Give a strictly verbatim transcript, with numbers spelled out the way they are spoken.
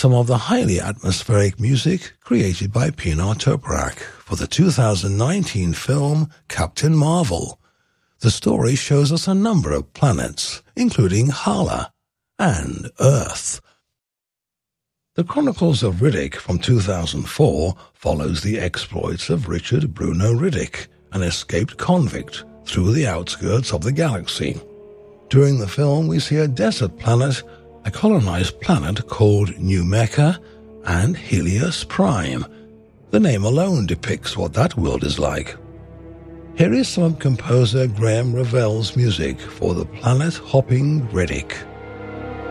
some of the highly atmospheric music created by Pinar Toprak for the two thousand nineteen film Captain Marvel. The story shows us a number of planets, including Hala and Earth. The Chronicles of Riddick from two thousand four follows the exploits of Richard Bruno Riddick, an escaped convict, through the outskirts of the galaxy. During the film, we see a desert planet, a colonized planet called New Mecca, and Helios Prime. The name alone depicts what that world is like. Here is some of composer Graham Ravel's music for the planet-hopping Riddick.